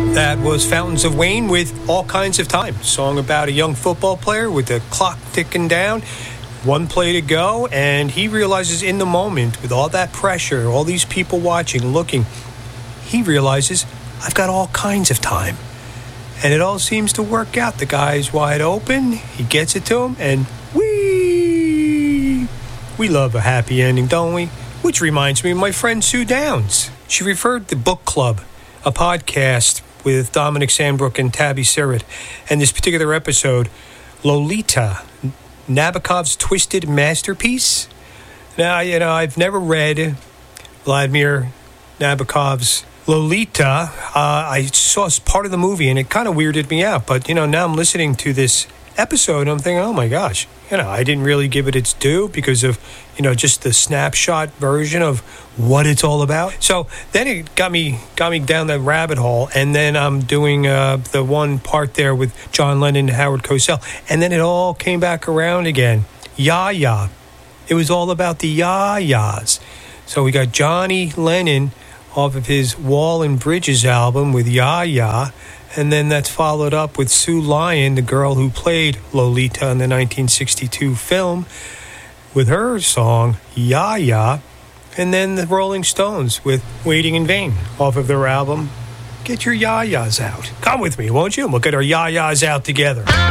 That was Fountains of Wayne with All Kinds of Time, a song about a young football player with the clock ticking down, one play to go, and he realizes in the moment, with all that pressure, all these people watching, looking, he realizes, I've got all kinds of time. And it all seems to work out. The guy's wide open, he gets it to him, and we love a happy ending, don't we? Which reminds me of my friend Sue Downs. She referred to Book Club, a podcast with Dominic Sandbrook and Tabby Sirrett, and this particular episode, Lolita, Nabokov's twisted masterpiece. Now, I've never read Vladimir Nabokov's Lolita. I saw part of the movie, and it kind of weirded me out. But, now I'm listening to this episode, and I'm thinking, oh, my gosh. I didn't really give it its due because of, just the snapshot version of what it's all about. So then it got me down that rabbit hole, and then I'm doing the one part there with John Lennon and Howard Cosell, and then it all came back around again. Ya-Ya. It was all about the Ya-Ya's. So we got Johnny Lennon off of his Wall and Bridges album with Ya-Ya, and then that's followed up with Sue Lyon, the girl who played Lolita in the 1962 film, with her song Ya-Ya, and then the Rolling Stones with Waiting in Vain off of their album Get Your Ya-Ya's Out. Come with me, won't you? We'll get our Ya-Ya's out together.